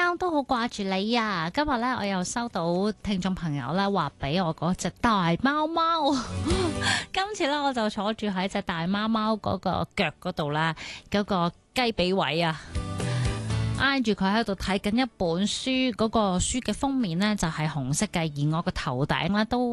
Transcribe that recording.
貓都好掛住你啊！今日咧我又收到聽眾朋友咧畫俾我嗰隻大貓貓，今次咧我就坐住喺隻大貓貓嗰個腳嗰度啦，嗰個雞髀位啊，挨住佢喺度睇緊一本書，嗰個書嘅封面呢就係紅色嘅，而我個頭頂咧都